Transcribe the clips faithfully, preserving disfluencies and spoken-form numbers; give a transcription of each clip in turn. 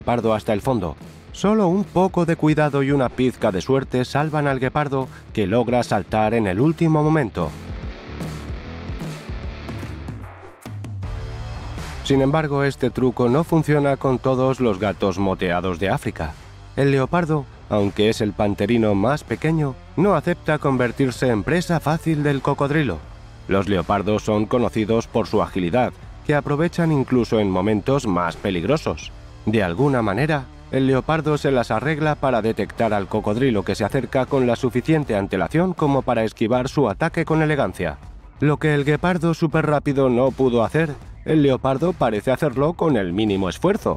guepardo hasta el fondo. Solo un poco de cuidado y una pizca de suerte salvan al guepardo, que logra saltar en el último momento. Sin embargo, este truco no funciona con todos los gatos moteados de África. El leopardo, aunque es el panterino más pequeño, no acepta convertirse en presa fácil del cocodrilo. Los leopardos son conocidos por su agilidad, que aprovechan incluso en momentos más peligrosos. De alguna manera, el leopardo se las arregla para detectar al cocodrilo que se acerca con la suficiente antelación como para esquivar su ataque con elegancia. Lo que el guepardo súper rápido no pudo hacer, el leopardo parece hacerlo con el mínimo esfuerzo.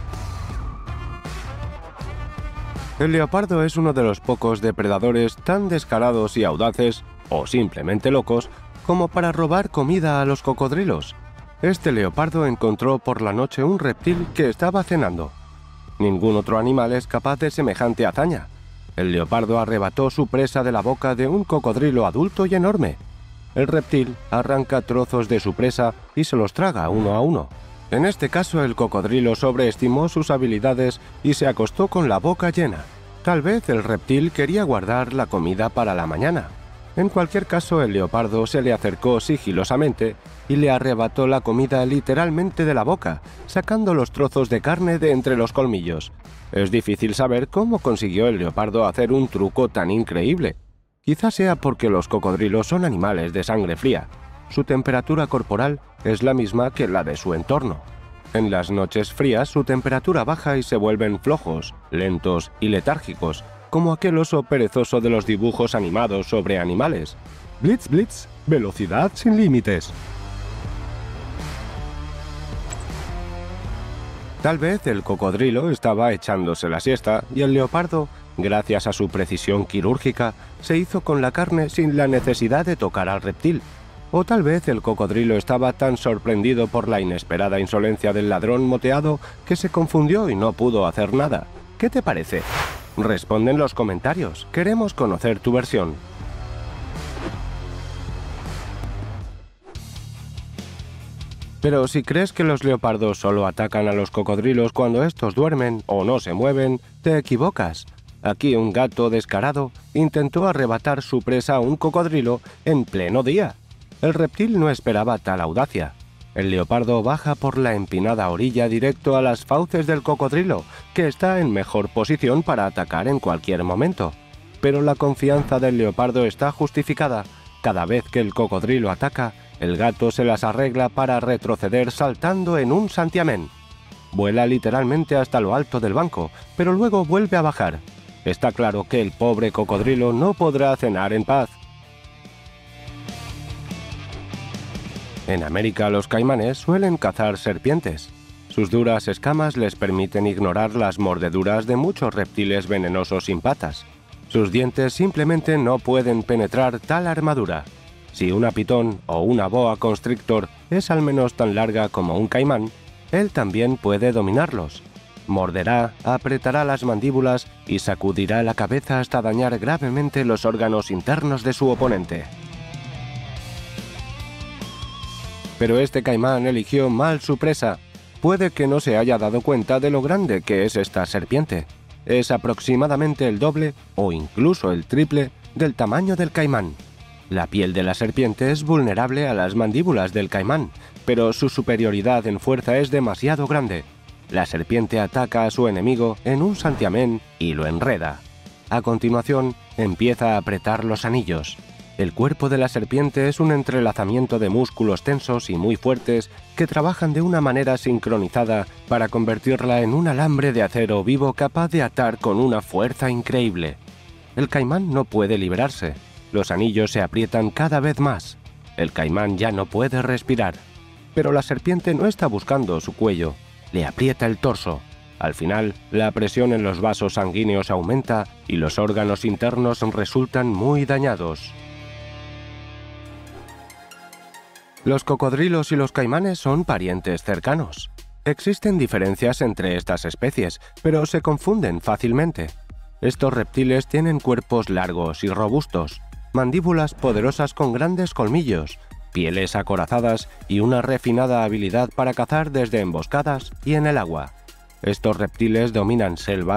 El leopardo es uno de los pocos depredadores tan descarados y audaces, o simplemente locos, como para robar comida a los cocodrilos. Este leopardo encontró por la noche un reptil que estaba cenando. Ningún otro animal es capaz de semejante hazaña. El leopardo arrebató su presa de la boca de un cocodrilo adulto y enorme. El reptil arranca trozos de su presa y se los traga uno a uno. En este caso, el cocodrilo sobreestimó sus habilidades y se acostó con la boca llena. Tal vez el reptil quería guardar la comida para la mañana. En cualquier caso, el leopardo se le acercó sigilosamente y le arrebató la comida literalmente de la boca, sacando los trozos de carne de entre los colmillos. Es difícil saber cómo consiguió el leopardo hacer un truco tan increíble. Quizás sea porque los cocodrilos son animales de sangre fría. Su temperatura corporal es la misma que la de su entorno. En las noches frías su temperatura baja y se vuelven flojos, lentos y letárgicos, como aquel oso perezoso de los dibujos animados sobre animales. Blitz, blitz, velocidad sin límites. Tal vez el cocodrilo estaba echándose la siesta y el leopardo, gracias a su precisión quirúrgica, se hizo con la carne sin la necesidad de tocar al reptil. O tal vez el cocodrilo estaba tan sorprendido por la inesperada insolencia del ladrón moteado que se confundió y no pudo hacer nada. ¿Qué te parece? Responde en los comentarios. Queremos conocer tu versión. Pero si crees que los leopardos solo atacan a los cocodrilos cuando estos duermen o no se mueven, te equivocas. Aquí un gato descarado intentó arrebatar su presa a un cocodrilo en pleno día. El reptil no esperaba tal audacia. El leopardo baja por la empinada orilla directo a las fauces del cocodrilo, que está en mejor posición para atacar en cualquier momento. Pero la confianza del leopardo está justificada. Cada vez que el cocodrilo ataca, el gato se las arregla para retroceder saltando en un santiamén. Vuela literalmente hasta lo alto del banco, pero luego vuelve a bajar. Está claro que el pobre cocodrilo no podrá cenar en paz. En América, los caimanes suelen cazar serpientes. Sus duras escamas les permiten ignorar las mordeduras de muchos reptiles venenosos sin patas. Sus dientes simplemente no pueden penetrar tal armadura. Si una pitón o una boa constrictor es al menos tan larga como un caimán, él también puede dominarlos. Morderá, apretará las mandíbulas y sacudirá la cabeza hasta dañar gravemente los órganos internos de su oponente. Pero este caimán eligió mal su presa. Puede que no se haya dado cuenta de lo grande que es esta serpiente. Es aproximadamente el doble o incluso el triple del tamaño del caimán. La piel de la serpiente es vulnerable a las mandíbulas del caimán, pero su superioridad en fuerza es demasiado grande. La serpiente ataca a su enemigo en un santiamén y lo enreda. A continuación, empieza a apretar los anillos. El cuerpo de la serpiente es un entrelazamiento de músculos tensos y muy fuertes que trabajan de una manera sincronizada para convertirla en un alambre de acero vivo capaz de atar con una fuerza increíble. El caimán no puede liberarse. Los anillos se aprietan cada vez más. El caimán ya no puede respirar. Pero la serpiente no está buscando su cuello. Le aprieta el torso. Al final, la presión en los vasos sanguíneos aumenta y los órganos internos resultan muy dañados. Los cocodrilos y los caimanes son parientes cercanos. Existen diferencias entre estas especies, pero se confunden fácilmente. Estos reptiles tienen cuerpos largos y robustos, mandíbulas poderosas con grandes colmillos, pieles acorazadas y una refinada habilidad para cazar desde emboscadas y en el agua. Estos reptiles dominan selvas